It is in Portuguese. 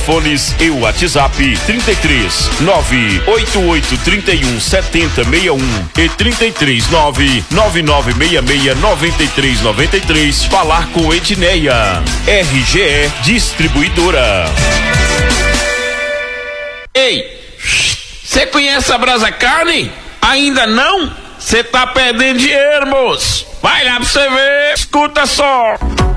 telefones e o WhatsApp 33 988 31 70 61 e 33 99966 9393. Falar com Edneia. RGE Distribuidora. Ei, você conhece a Brasa Carne? Ainda não? Você tá perdendo dinheiro, moço. Vai lá pra você ver. Escuta só.